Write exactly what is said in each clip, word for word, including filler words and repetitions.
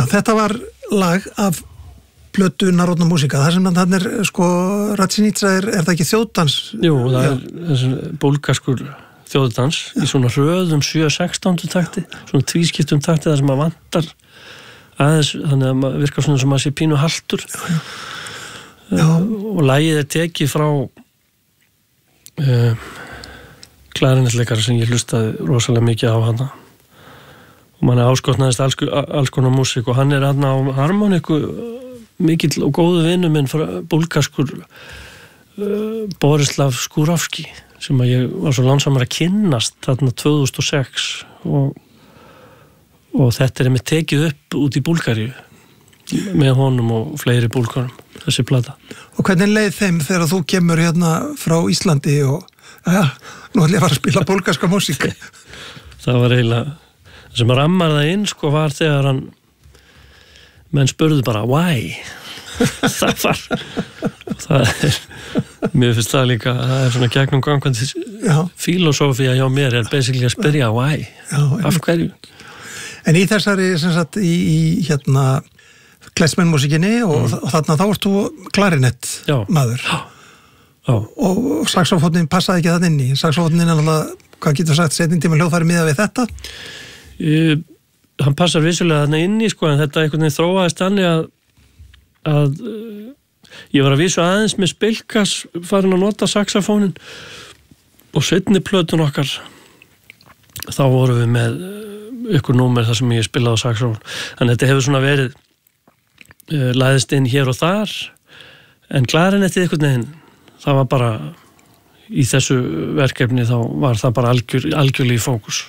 þetta var lag af plötu Narodna músika, þar sem hann er sko, Ratsinitsa er, er það ekki þjóðdans? Jú, það er þessi búlgarskur þjóðdans Já. Í svona röðum sjö sextán takti, svona tvískiptum takti þar sem maður vantar aðeins, þannig að maður virkar svona sem maður sé pínu haltur Já. Já. Og lagið er tekið frá uh, klarinettleikara sem ég hlustaði rosalega mikið á hana og mann er áskotnaðist alls, alls konar músík og hann er hann á harmoniku mikill og góðu vinur minn búlgarskur uh, Borislav Skúravski sem að ég var svo lánsamur að kynnast þarna tvö þúsund og sex og, og þetta er með tekið upp út í Búlgaríu með honum og fleiri búlgarum þessi plata. Og hvernig leið þeim þegar þú kemur hérna frá Íslandi og ja, nú ætlum ég að fara að spila búlgarska músík? Það var eiginlega það sem rammar það inn sko var þegar hann menn spurðu bara why það var það er, mér finnst það líka það er svona gegnum gangandi filosófía hjá mér er basically að spyrja why, já, af hverju En í þessari sem sagt í, í hérna klesmennmúsikinni og, mm. og þarna þá ert þú klarinett já. Maður já. Já. Og saxofóninn passaði ekki það inn í saxofóninn er náttúrulega, hvað getur sagt setjum tíma hljóðfæri miðað við þetta? Ég hann passar vissulega þarna inn í sko en þetta einhvern veginn þróaðist þannig að að uh, ég var að vísu aðeins með spilkas farin að nota saxofónin og seinni plötun okkar þá vorum við með ykkur númer þar sem ég spilaði á saxofón en þetta hefur svona verið uh, læðist inn hér og þar en klarinettið einhvern veginn það var bara í þessu verkefni þá var það bara algjör, algjörlega í fókus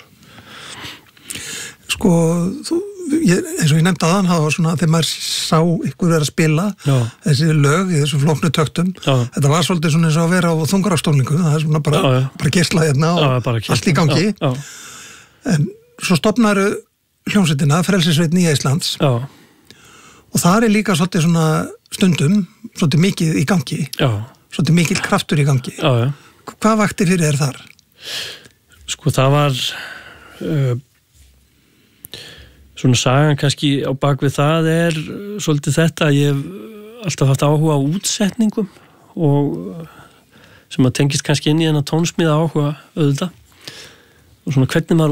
Sko, þú, ég, eins og ég nefndi aðan, það var svona þegar maður sá ykkur vera að spila Já. Þessi lög í þessum flóknu töktum, Já. Þetta var svolítið svona eins og að vera á þungarafstólningu, það er svona bara, Já, bara geisla hérna og Já, kysla. Allt í gangi. Já, en svo stofnaru hljómsveitina, Frelsisveit Nýja Íslands Já. Og það er líka svolítið svona stundum, svolítið mikið í gangi, Já. Svolítið mikil kraftur í gangi. Já, Hvað vakti fyrir þér þar? Sko, það var... Uh, Svona sagan kannski á bakvið það er svolítið þetta að ég hef alltaf haft áhuga á útsetningum og sem að tengist kannski inn í þennan tónsmíða áhuga auðvitað og svona hvernig maður